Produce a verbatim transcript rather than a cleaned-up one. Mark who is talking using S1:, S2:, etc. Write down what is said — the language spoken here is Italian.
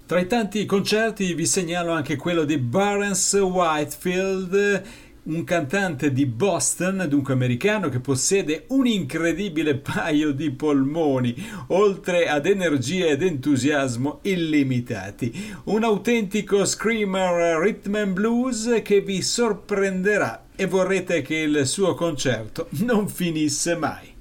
S1: Tra i tanti concerti vi segnalo anche quello di Barnes Whitefield, un cantante di Boston, dunque americano, che possiede un incredibile paio di polmoni, oltre ad energia ed entusiasmo illimitati. Un autentico screamer rhythm and blues che vi sorprenderà e vorrete che il suo concerto non finisse mai.